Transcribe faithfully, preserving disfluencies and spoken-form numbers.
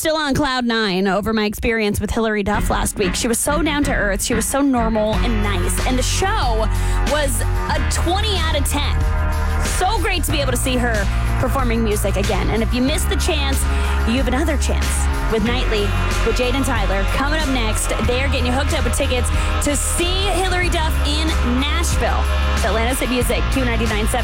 still on cloud nine over my experience with Hilary Duff last week. She was so down to earth. She was so normal and nice. And the show was a twenty out of ten. So great to be able to see her performing music again. And if you missed the chance, you have another chance with Nightly with Jade and Tyler. Coming up next, they are getting you hooked up with tickets to see Hilary Duff in Nashville. It's Atlanta City Music, Q ninety-nine point seven.